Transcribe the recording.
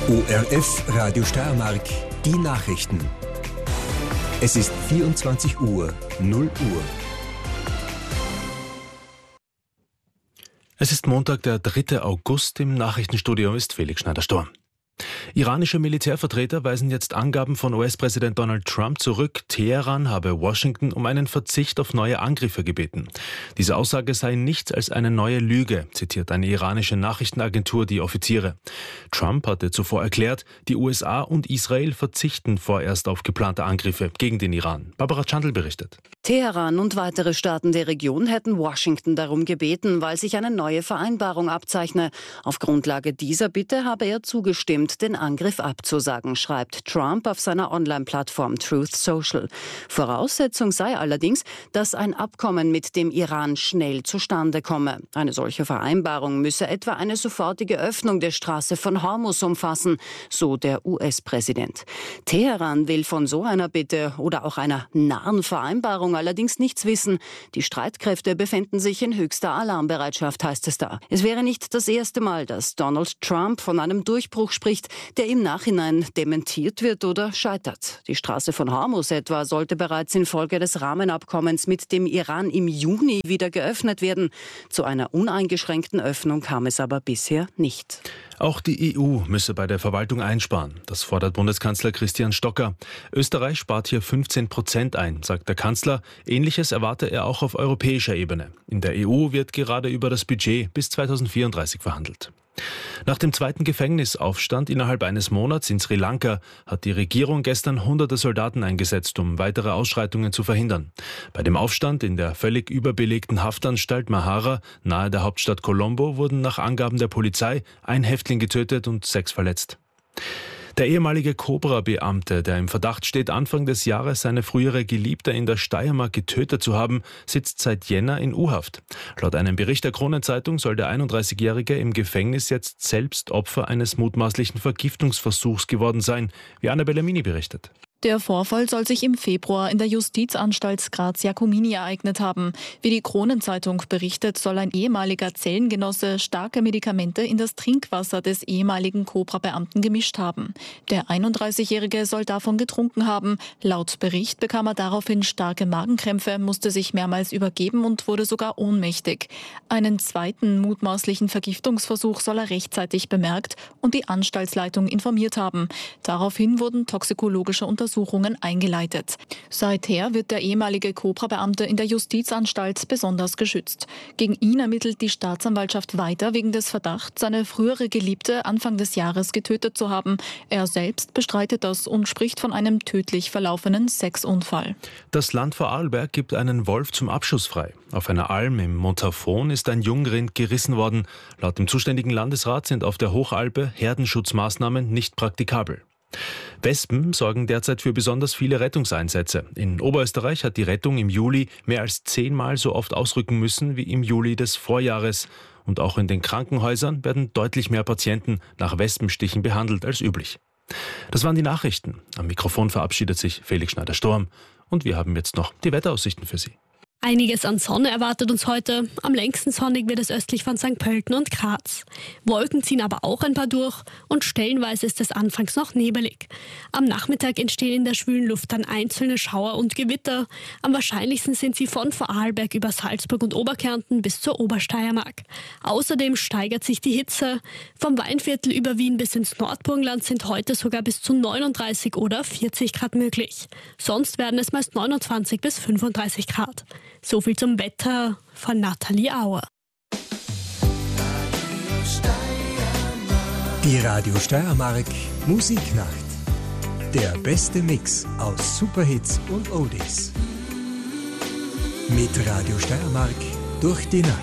ORF Radio Steiermark, die Nachrichten. Es ist 24 Uhr, 0 Uhr. Es ist Montag, der 3. August. Im Nachrichtenstudio ist Felix Schneider-Storm. Iranische Militärvertreter weisen jetzt Angaben von US-Präsident Donald Trump zurück. Teheran habe Washington um einen Verzicht auf neue Angriffe gebeten. Diese Aussage sei nichts als eine neue Lüge, zitiert eine iranische Nachrichtenagentur die Offiziere. Trump hatte zuvor erklärt, die USA und Israel verzichten vorerst auf geplante Angriffe gegen den Iran. Barbara Chandl berichtet. Teheran und weitere Staaten der Region hätten Washington darum gebeten, weil sich eine neue Vereinbarung abzeichne. Auf Grundlage dieser Bitte habe er zugestimmt, den Angriff abzusagen, schreibt Trump auf seiner Online-Plattform Truth Social. Voraussetzung sei allerdings, dass ein Abkommen mit dem Iran schnell zustande komme. Eine solche Vereinbarung müsse etwa eine sofortige Öffnung der Straße von Hormuz umfassen, so der US-Präsident. Teheran will von so einer Bitte oder auch einer nahen Vereinbarung allerdings nichts wissen. Die Streitkräfte befänden sich in höchster Alarmbereitschaft, heißt es da. Es wäre nicht das erste Mal, dass Donald Trump von einem Durchbruch spricht, der im Nachhinein dementiert wird oder scheitert. Die Straße von Hormuz etwa sollte bereits infolge des Rahmenabkommens mit dem Iran im Juni wieder geöffnet werden. Zu einer uneingeschränkten Öffnung kam es aber bisher nicht. Auch die EU müsse bei der Verwaltung einsparen. Das fordert Bundeskanzler Christian Stocker. Österreich spart hier 15% ein, sagt der Kanzler. Ähnliches erwarte er auch auf europäischer Ebene. In der EU wird gerade über das Budget bis 2034 verhandelt. Nach dem zweiten Gefängnisaufstand innerhalb eines Monats in Sri Lanka hat die Regierung gestern hunderte Soldaten eingesetzt, um weitere Ausschreitungen zu verhindern. Bei dem Aufstand in der völlig überbelegten Haftanstalt Mahara nahe der Hauptstadt Colombo wurden nach Angaben der Polizei 1 Häftling getötet und 6 verletzt. Der ehemalige Cobra-Beamte, der im Verdacht steht, Anfang des Jahres seine frühere Geliebte in der Steiermark getötet zu haben, sitzt seit Jänner in U-Haft. Laut einem Bericht der Kronenzeitung soll der 31-Jährige im Gefängnis jetzt selbst Opfer eines mutmaßlichen Vergiftungsversuchs geworden sein, wie Annabella Mini berichtet. Der Vorfall soll sich im Februar in der Justizanstalt Graz-Jakomini ereignet haben. Wie die Kronenzeitung berichtet, soll ein ehemaliger Zellengenosse starke Medikamente in das Trinkwasser des ehemaligen Cobra-Beamten gemischt haben. Der 31-Jährige soll davon getrunken haben. Laut Bericht bekam er daraufhin starke Magenkrämpfe, musste sich mehrmals übergeben und wurde sogar ohnmächtig. Einen zweiten mutmaßlichen Vergiftungsversuch soll er rechtzeitig bemerkt und die Anstaltsleitung informiert haben. Daraufhin wurden toxikologische Untersuchungen eingeleitet. Seither wird der ehemalige Cobra-Beamte in der Justizanstalt besonders geschützt. Gegen ihn ermittelt die Staatsanwaltschaft weiter wegen des Verdachts, seine frühere Geliebte Anfang des Jahres getötet zu haben. Er selbst bestreitet das und spricht von einem tödlich verlaufenen Sexunfall. Das Land Vorarlberg gibt einen Wolf zum Abschuss frei. Auf einer Alm im Montafon ist ein Jungrind gerissen worden. Laut dem zuständigen Landesrat sind auf der Hochalpe Herdenschutzmaßnahmen nicht praktikabel. Wespen sorgen derzeit für besonders viele Rettungseinsätze. In Oberösterreich hat die Rettung im Juli mehr als 10-mal so oft ausrücken müssen wie im Juli des Vorjahres. Und auch in den Krankenhäusern werden deutlich mehr Patienten nach Wespenstichen behandelt als üblich. Das waren die Nachrichten. Am Mikrofon verabschiedet sich Felix Schneider-Storm. Und wir haben jetzt noch die Wetteraussichten für Sie. Einiges an Sonne erwartet uns heute. Am längsten sonnig wird es östlich von St. Pölten und Graz. Wolken ziehen aber auch ein paar durch und stellenweise ist es anfangs noch nebelig. Am Nachmittag entstehen in der schwülen Luft dann einzelne Schauer und Gewitter. Am wahrscheinlichsten sind sie von Vorarlberg über Salzburg und Oberkärnten bis zur Obersteiermark. Außerdem steigert sich die Hitze. Vom Weinviertel über Wien bis ins Nordburgenland sind heute sogar bis zu 39 oder 40 Grad möglich. Sonst werden es meist 29 bis 35 Grad. So viel zum Wetter von Nathalie Auer. Die Radio Steiermark Musiknacht. Der beste Mix aus Superhits und Oldies. Mit Radio Steiermark durch die Nacht.